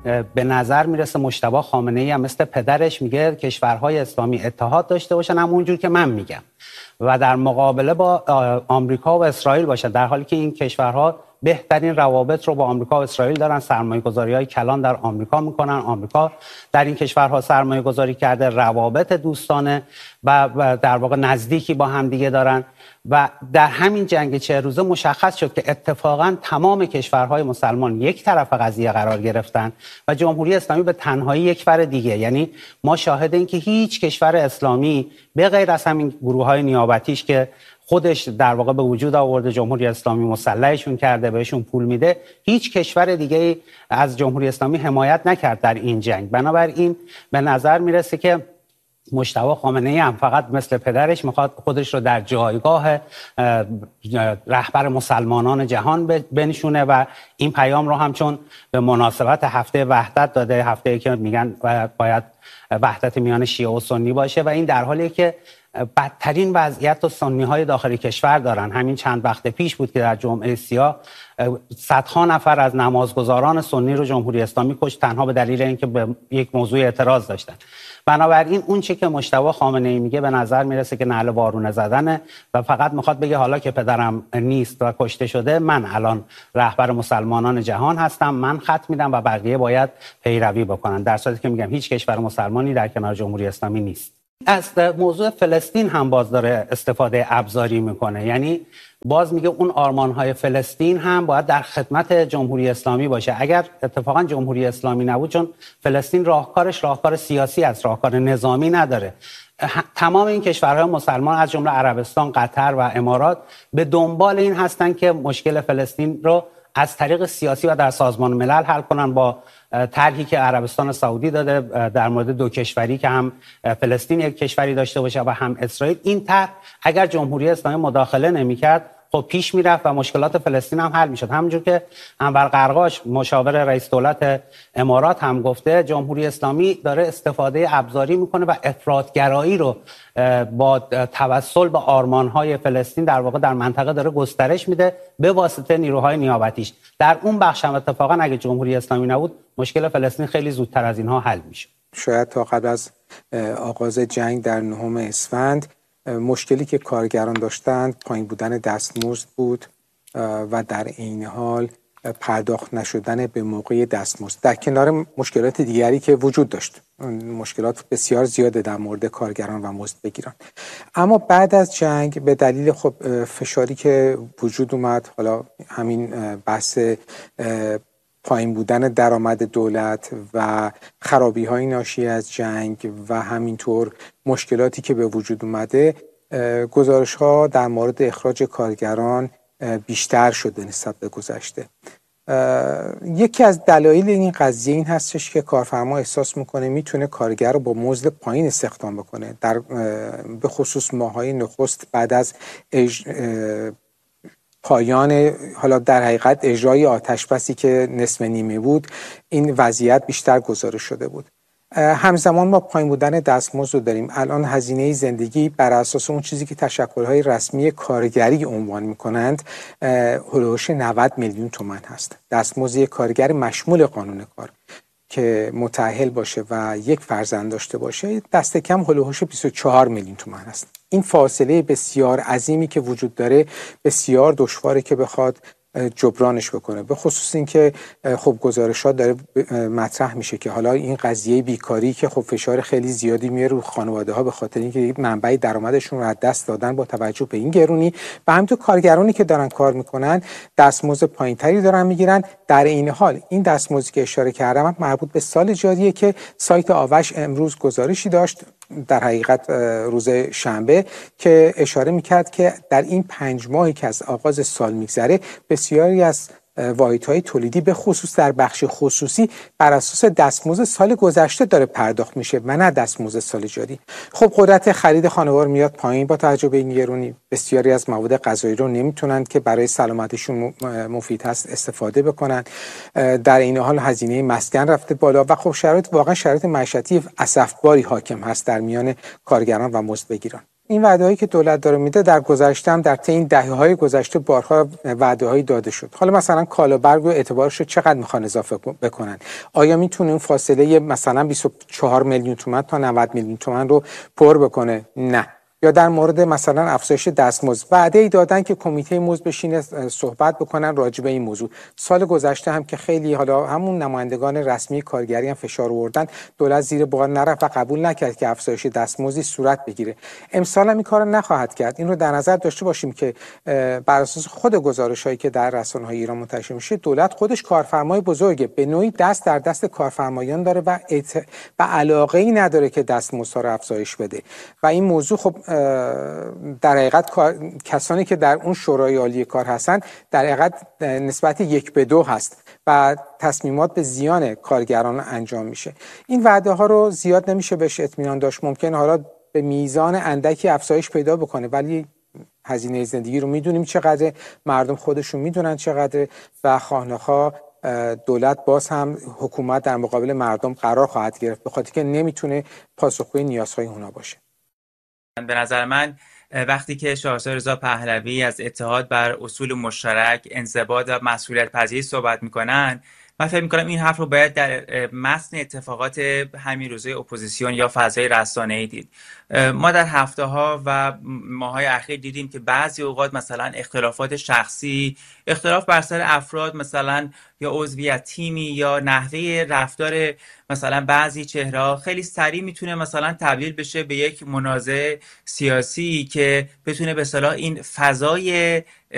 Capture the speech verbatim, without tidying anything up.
به نظر میرسه مجتبی خامنه‌ای هم مثل پدرش میگه کشورهای اسلامی اتحاد داشته باشن، همونجور که من میگم، و در مقابله با آمریکا و اسرائیل باشه، در حالی که این کشورها بهترین روابط رو با آمریکا و اسرائیل دارن، سرمایه‌گذاری‌های کلان در آمریکا میکنن، آمریکا در این کشورها سرمایه‌گذاری کرده، روابط دوستانه و در واقع نزدیکی با هم دیگه دارن و در همین جنگ چه روزه مشخص شد که اتفاقا تمام کشورهای مسلمان یک طرف قضیه قرار گرفتن و جمهوری اسلامی به تنهایی یک فر دیگه. یعنی ما شاهد این که هیچ کشور اسلامی به غیر از همین گروه‌های نیابتیش که خودش در واقع به وجود آورده، جمهوری اسلامی مسلحشون کرده، بهشون پول میده، هیچ کشور دیگه از جمهوری اسلامی حمایت نکرد در این جنگ. بنابراین به نظر میرسه که مجتبی خامنه‌ای هم فقط مثل پدرش میخواد خودش رو در جایگاه رهبر مسلمانان جهان بنشونه و این پیام رو هم چون به مناسبت هفته وحدت داده، هفته‌ای که میگن باید وحدت میان شیعه و سنی باشه و این در حالیه که بدترین وضعیت و سنی‌های داخل کشور دارن. همین چند وقت پیش بود که در جمعه سیاه صدها نفر از نمازگزاران سنی رو جمهوری اسلامی کشت تنها به دلیل اینکه به یک موضوع اعتراض داشتن. بنابراین اون چه که مجتبی خامنه‌ای میگه به نظر میرسه که نعل وارونه زدنه و فقط میخواد بگه حالا که پدرم نیست و کشته شده، من الان رهبر مسلمانان جهان هستم، من خط میدم و بقیه باید پیروی بکنن، در صورتی که میگم هیچ کشور مسلمانی در کنار جمهوری اسلامی نیست. از موضوع فلسطین هم باز داره استفاده ابزاری میکنه، یعنی باز میگه اون آرمانهای فلسطین هم باید در خدمت جمهوری اسلامی باشه. اگر اتفاقا جمهوری اسلامی نبود، چون فلسطین راهکارش راهکار سیاسی است، راهکار نظامی نداره، تمام این کشورهای مسلمان از جمله عربستان، قطر و امارات به دنبال این هستن که مشکل فلسطین رو از طریق سیاسی و در سازمان ملل حل کنن، با طرحی که عربستان سعودی داده در مورد دو کشوری که هم فلسطین یک کشوری داشته باشه و هم اسرائیل. این طرح اگر جمهوری اسلامی مداخله نمی‌کرد خب پیش میرفت و مشکلات فلسطین هم حل میشد. همونجور که انور قرقاش مشاور رئیس دولت امارات هم گفته، جمهوری اسلامی داره استفاده ابزاری میکنه و افراطگرایی رو با توسل به آرمانهای فلسطین در واقع در منطقه داره گسترش میده به واسطه نیروهای نیابتیش. در اون بخش هم اتفاقا اگه جمهوری اسلامی نبود، مشکل فلسطین خیلی زودتر از اینها حل میشه. شاید تا قبل از آغاز جنگ در نهم اسفند مشکلی که کارگران داشتند پایین بودن دستمزد بود و در این حال پرداخت نشدن به موقع دستمزد، در کنار مشکلات دیگری که وجود داشت. مشکلات بسیار زیاده در مورد کارگران و مزد بگیران. اما بعد از جنگ به دلیل خب فشاری که وجود اومد، حالا همین بحث پایین بودن درآمد دولت و خرابی‌های ناشی از جنگ و همینطور مشکلاتی که به وجود اومده، گزارش‌ها در مورد اخراج کارگران بیشتر شده نسبت به گذشته. یکی از دلایل این قضیه این هستش که کارفرما احساس میکنه میتونه کارگر رو با مزد پایین استخدام بکنه، در به خصوص ماهای نخست بعد از اج... پایان حالا در حقیقت اجرای آتشبسی که نصف نیمه بود، این وضعیت بیشتر گزارش شده بود. همزمان ما پایین بودن دستمزد رو داریم. الان هزینه زندگی بر اساس اون چیزی که تشکل‌های رسمی کارگری عنوان می‌کنند هولوش نود میلیون تومان هست. دستمزد کارگر مشمول قانون کار که متأهل باشه و یک فرزند داشته باشه دست کم هولوش بیست و چهار میلیون تومان هست. این فاصله بسیار عظیمی که وجود داره بسیار دشواره که بخواد جبرانش بکنه، به خصوص اینکه خب گزارشات داره مطرح میشه که حالا این قضیه بیکاری که خب فشار خیلی زیادی میاره رو خانواده ها به خاطر اینکه منبع درآمدشون رو از دست دادن با توجه به این گرونی، و همینطور کارگرانی که دارن کار میکنن دستمزد پایینتری دارن میگیرن. در این حال این دستمزدی که اشاره کردم مربوط به سال جاریه که سایت آوش امروز گزارشی داشت، در حقیقت روز شنبه، که اشاره میکرد که در این پنج ماهی که از آغاز سال میگذره بسیاری از واحدهای تولیدی به خصوص در بخش خصوصی بر اساس دستمزد سال گذشته داره پرداخت میشه و نه دستمزد سال جاری. خب قدرت خرید خانوار میاد پایین با توجه به این گرونی. بسیاری از مواد غذایی رو نمیتونن که برای سلامتیشون مفید هست استفاده بکنن. در این حال هزینه مسکن رفته بالا و خب شرایط واقعا شرایط معیشتی اسفباری حاکم هست در میان کارگران و مزدبگیران. این وعده‌هایی که دولت داره میده در گذشته هم در طی این دهه‌های گذشته بارها وعده‌هایی داده شد. حالا مثلا کالابرگ و اعتبارش رو چقدر میخوان اضافه بکنن؟ آیا میتونه اون فاصله مثلا بیست و چهار میلیون تومان تا نود میلیون تومان رو پر بکنه؟ نه. یا در مورد مثلا افزایش دستمزد وعده ای دادن که کمیته مزد بشینه صحبت بکنن راجع به این موضوع. سال گذشته هم که خیلی حالا همون نمایندگان رسمی کارگری هم فشار آوردن، دولت زیر بار نرفت و قبول نکرد که افزایش دستمزدی صورت بگیره. امسال هم این کارو نخواهد کرد. این رو در نظر داشته باشیم که بر اساس خود گزارش‌هایی که در رسانه‌های ایران منتشر میشه، دولت خودش کارفرمای بزرگه، به نوعی دست در دست کارفرمایان داره و ات... و علاقه‌ای نداره که دستمزدها رو افزایش بده. و این موضوع خب در حقیقت کسانی که در اون شورای عالی کار هستن در حقیقت نسبت یک به دو هست و تصمیمات به زیان کارگران انجام میشه. این وعده ها رو زیاد نمیشه بهش اطمینان داشت. ممکن حالا به میزان اندکی افزایش پیدا بکنه، ولی هزینه زندگی رو میدونیم چقدر، مردم خودشون میدونن چقدر و خواهنخواه دولت باز هم حکومت در مقابل مردم قرار خواهد گرفت، به خاطر که نمیتونه پاسخگوی نیازهای اونا باشه. به نظر من وقتی که شاهزاده رضا پهلوی از اتحاد بر اصول مشترک، انضباط و مسئولیت پذیری صحبت میکنن، من فکر میکنم این حرف رو باید در متن اتفاقات همین روزه اپوزیسیون یا فضای رسانه‌ای دید. ما در هفته ها و ماهای اخیر دیدیم که بعضی اوقات مثلا اختلافات شخصی، اختلاف بر سر افراد مثلا یا عضویت تیمی یا نحوه رفتار مثلا بعضی چهره‌ها خیلی سریع میتونه مثلا تبدیل بشه به یک منازعه سیاسی که بتونه به اصطلاح این فضای